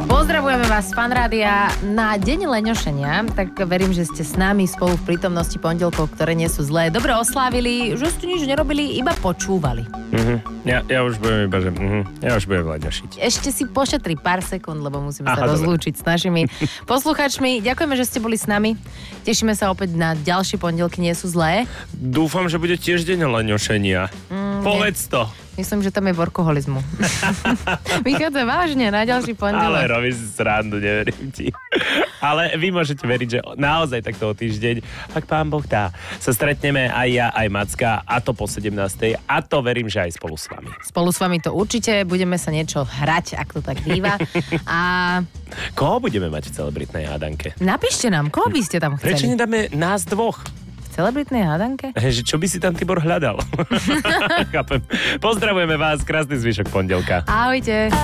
Pozdravujeme vás z Fanrádia na deň leňošenia, tak verím, že ste s nami spolu v prítomnosti pondelkov, ktoré nie sú zlé. Dobre oslávili, že ste nič nerobili, iba počúvali. Ja už budem iba, že ja už budem leňošiť. Ešte si pošetri pár sekúnd, lebo musíme sa rozlúčiť s našimi posluchačmi. Ďakujeme, že ste boli s nami. Tešíme sa opäť na ďalšie pondelky, nie sú zlé. Dúfam, že bude tiež deň leňošenia. Povedz to. Myslím, že tam je workoholizmu. Vychádza vážne na ďalší pondelok. Ale robíš si srandu, neverím ti. Ale vy môžete veriť, že naozaj takto o týždeň, ak Pán Boh dá, sa stretneme aj ja, aj Macka, a to po 17. A to verím, že aj spolu s vami. Spolu s vami to určite, budeme sa niečo hrať, ak to tak býva. A koho budeme mať v celebritnej hádanke? napíšte nám, koho by ste tam chceli? Prečo nedáme nás dvoch? V celebritnej hádanke? Že čo by si tam Tibor hľadal? Chápem. Pozdravujeme vás, krásny zvyšok pondelka. Ahojte.